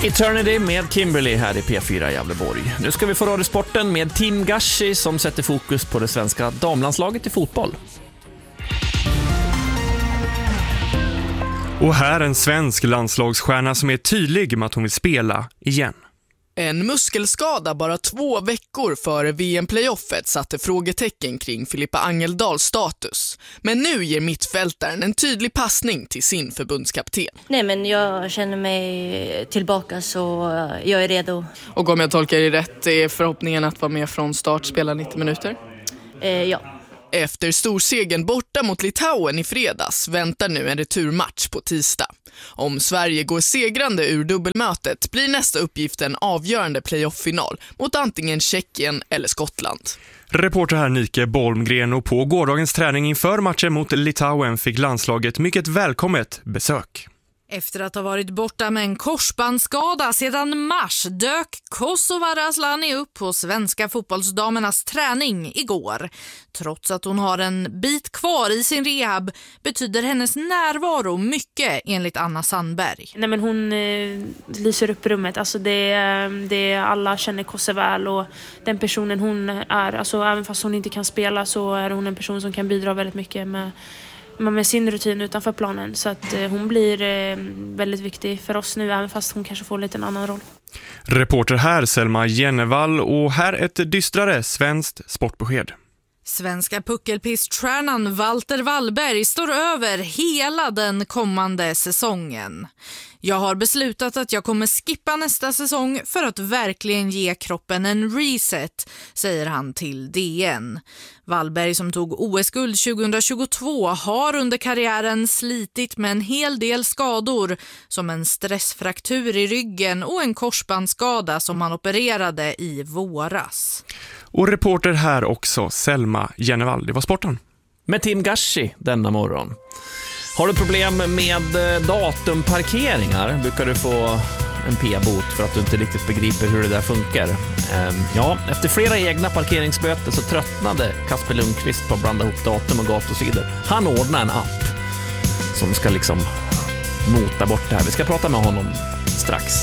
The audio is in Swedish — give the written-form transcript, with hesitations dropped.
Eternity med Kimberly här i P4 Gävleborg. Nu ska vi få radiosporten med Team Gashi som sätter fokus på det svenska damlandslaget i fotboll. Och här en svensk landslagsstjärna som är tydlig med att hon vill spela igen. En muskelskada bara 2 veckor före VM-playoffet satte frågetecken kring Filippa Angeldals status. Men nu ger mittfältaren en tydlig passning till sin förbundskapten. Nej, men jag känner mig tillbaka, så jag är redo. Och om jag tolkar det rätt är förhoppningen att vara med från start, spela 90 minuter? Ja. Efter storsegen borta mot Litauen i fredags väntar nu en returmatch på tisdag. Om Sverige går segrande ur dubbelmötet blir nästa uppgift en avgörande playoff-final mot antingen Tjeckien eller Skottland. Reporter här Nike Bolmgren, och på gårdagens träning inför matchen mot Litauen fick landslaget mycket välkommet besök. Efter att ha varit borta med en korsbandsskada sedan mars dök Kosova Raslani upp på svenska fotbollsdamernas träning igår. Trots att hon har en bit kvar i sin rehab betyder hennes närvaro mycket enligt Anna Sandberg. Nej, men hon lyser upp rummet. Alltså det alla känner Kosse väl, och den personen hon är, alltså även fast hon inte kan spela så är hon en person som kan bidra väldigt mycket med sin rutin utanför planen. Så att hon blir väldigt viktig för oss nu, även fast hon kanske får lite en annan roll. Reporter här Selma Jennevall, och här ett dystrare svenskt sportbesked. Svenska puckelpiststjärnan Walter Wallberg står över hela den kommande säsongen. Jag har beslutat att jag kommer skippa nästa säsong för att verkligen ge kroppen en reset, säger han till DN. Wallberg, som tog OS-guld 2022, har under karriären slitit med en hel del skador, som en stressfraktur i ryggen och en korsbandsskada som han opererade i våras. Och reporter här också Selma Jennevall. Det var sporten. Med Team Gashi denna morgon. Har du problem med datumparkeringar brukar du få en p-bot för att du inte riktigt begriper hur det där funkar. Ja, efter flera egna parkeringsböter så tröttnade Kasper Lundqvist på att blanda ihop datum och gatusidor. Han ordnar en app som ska liksom mota bort det här. Vi ska prata med honom strax.